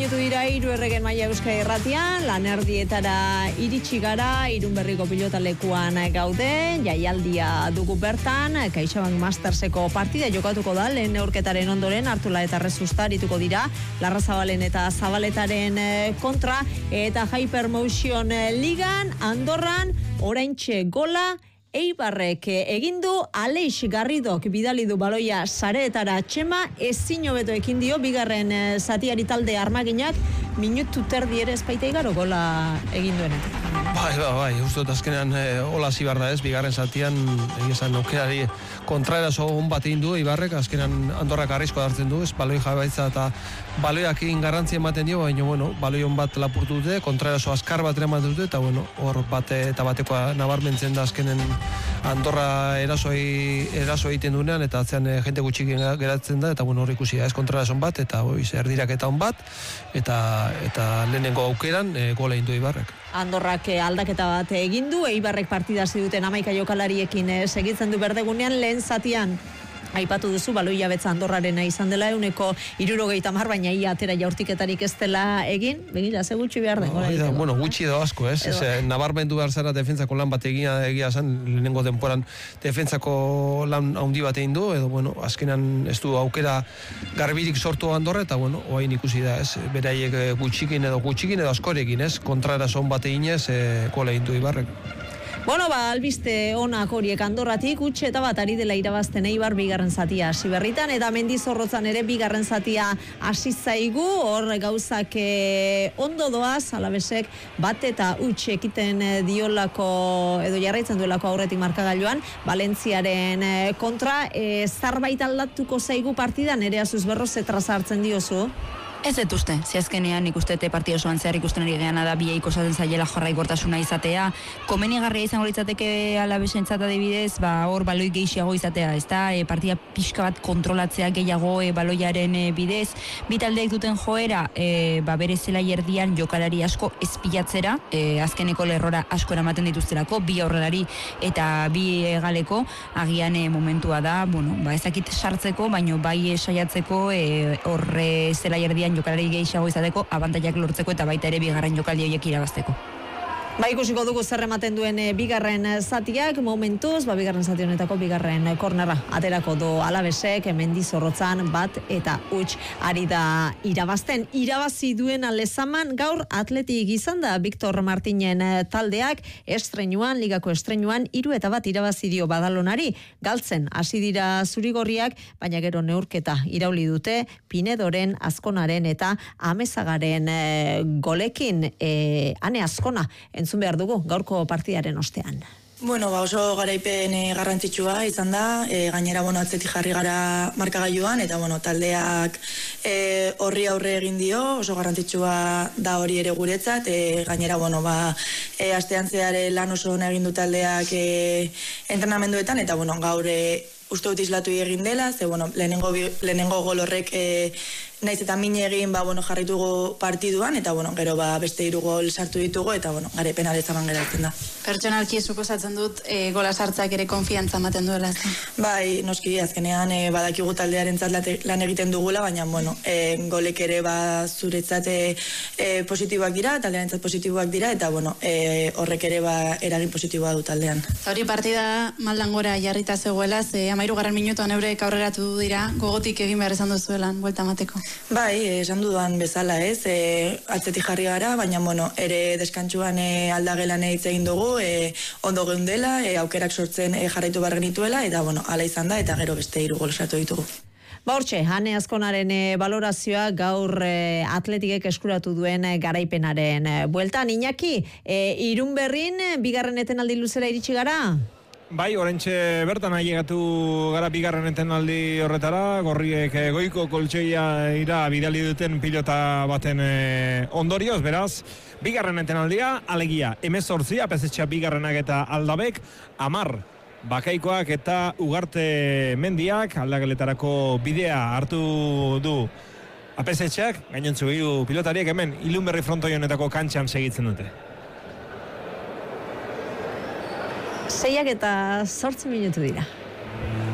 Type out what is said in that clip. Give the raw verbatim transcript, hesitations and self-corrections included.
gelditu dira hiru erregen maila Euskadi Irratian, lanerdietara iritsi gara, Irunberriko pilotalekuan gaude, jaialdia dugu bertan, CaixaBank Masterseko partida jokatuko da, lehen neurketaren ondoren, Artula eta Rezusta arituko dira, Larrazabalen eta Zabaletaren kontra, eta Hypermotion Ligan, Andorran, oraintxe gola, Eibarrek egin du, Aleix Garridok bidali du baloia sareetara txema, ezin hobeto ekin dio, bigarren zatiari talde armaginak, minutu terdi ere espaita igaro gola egin duenetik. Bai, bai, bai, uste dut azkenean e, hola zibar da ez, bigarren zatian, egizan aukerari kontraeraso hon bat egin du, Ibarrek, azkenean Andorrak arrisko hartzen du, ez, baloi jabaitza eta baloiak egin garrantzia ematen dio, baina, bueno, baloi hon bat lapurtu dute, kontraeraso askar bat ematen dute, eta, bueno, hor bate eta batekoa nabarmentzen da azkenen Andorra erasoi, eraso egiten duenean, eta atzean e, jente gutxik geratzen da, eta, bueno, hor ikusi, ez kontraeraso hon bat, eta, oiz, erdirak eta hon bat, eta, eta lehenengo aukeran e, gola egin du Ibarrek. Andorrak aldaketa bat egin du, Eibarrek partida hasi duten hamaika jokalariekin segitzen du berdegunean, lehen zatian aipatu duzu, baloia betza Andorrarena izan dela, euneko hirurogeita hamar, baina ia atera jaurtiketarik ez dela egin, begira, ze gutxi behar den. No, bueno, gutxi edo asko, ez? Edo. Ez nabarmendu behar zara defentsako lan bat egia, egia zen, lehenengo denporan defentsako lan handi bat egin du, edo, bueno, azkenan ez du aukera garbirik sortu Andorra, eta, bueno, oain ikusi da, ez? Beraiek gutxikin edo gutxikin edo askorekin, ez? Kontrara son bat eginez, e, gola egin du Ibarrek. Bueno, ba, albiste onak horiek Andorratik, utxe eta bat ari dela irabazten Eibar bigarren zatia hasi berritan, eta Mendizorrotzan ere bigarren zatia hasi zaigu, hor gauzak e, ondo doaz, Alabesek bat eta utxe ekiten diolako, edo jarraitzen duelako aurretik markagailuan, Valentziaren e, kontra, e, zarbait aldatuko zaigu partidan, ere azuz berro zetra zartzen diozu? Ez dut uste, ziazkenean ikustete partida osoan zehar ikusten ari geana da biei kosatzen zaiela jarraikortasuna izatea, komenigarria izango litzateke Alabesentzat adibidez, ba hor baloi gehiago izatea, ezta? E, partida pixka bat kontrolatzea gehiago e, baloiaren e, bidez, bi taldeek duten joera, e, ba bere zelai erdian jokalari asko espilatzera, e, azkeneko lerrora asko eramaten dituzterako, bi aurrelari eta bi galeko, agian e, momentua da, bueno, ba ezakit sartzeko, baino bai saiatzeko e, horre zelai erdian jokalari gehiago izateko, abantaiak lortzeko eta baita ere bigarren jokaldi horiek irabazteko. Ba, ikusiko dugu zer ematen duen e, bigarren zatiak, momentuz, ba, bigarren zati honetako bigarren kornerra aterako du Alabesek, Mendizorrotzan bat eta huts ari da irabazten. Irabazi duen Lezaman gaur Atletik izan da Victor Martinen taldeak, estreinuan, ligako estreinuan, hiru eta bat irabazi dio Badalonari, galtzen hasi dira zurigorriak, baina gero neurketa irauli dute, Pinedoren, Azkonaren eta Amezagaren e, golekin, e, ane Azkona, entzun behar dugu gaurko partidaren ostean. Bueno, ba oso garaipen e, garrantzitsua izan da, e, gainera bueno, atzetik jarri gara markagailuan, eta bueno, taldeak e, horri aurre egin dio, oso garrantzitsua da hori ere guretzat, e, gainera bueno, ba, e, astean zehar lan oso ona egin du taldeak e, entrenamenduetan, eta bueno, gaur e, uste dut islatu egin dela, ze bueno, lehenengo, lehenengo gol horrek e, naiz eta min egin ba, bueno, jarritugu partiduan, eta bueno, gero ba, beste hiru gol sartu ditugu, eta bueno, garaipen Lezaman geratzen da. Pertsonalki suposatzen dut e, gola sartzak ere konfiantza ematen duela. Bai, noski, azkenean e, badakigu taldearentzat lan egiten dugula, baina bueno, e, golek ere ba, zuretzat e, e, positiboak dira, taldearentzat positiboak dira, eta bueno, e, horrek ere ba, eragin positiboa du taldean. Hori partida maldan gora jarrita zegoela, ze amairugarren minutuan eurek aurreratu dira, gogotik egin behar izan duzuelan, buelta mateko. Bai, esan dudan bezala ez, e, atzetik jarri gara, baina bueno, ere deskantsuan e, aldagelan hitz egin dugu, e, ondo geundela, e, aukerak sortzen e, jarraitu behar genituela, eta bueno, ala izan da, eta gero beste hiru gol sartu ditugu. Ba hortxe, Ane Azkonaren e, balorazioa gaur e, Atletikek eskuratu duen e, garaipenaren e, bueltan. Iñaki, e, Irunberrin e, bigarren etenaldi luzera iritsi gara? Bai, oraintxe bertan ailegatu gara bigarren etenaldi horretara, gorriek goiko koltsoia ira bidali duten pilota baten e, ondorioz, beraz, bigarren etenaldia, alegia, hemezortzi, apesetxea bigarrenak eta Aldabek, hamar, Bakaikoak eta Ugarte Mendiak, aldageletarako bidea hartu du apesetxeak, gainontzu hiru pilotariek hemen, Ilunberri frontoi honetako kantxan segitzen dute. Seiak eta zortzi minutu dira.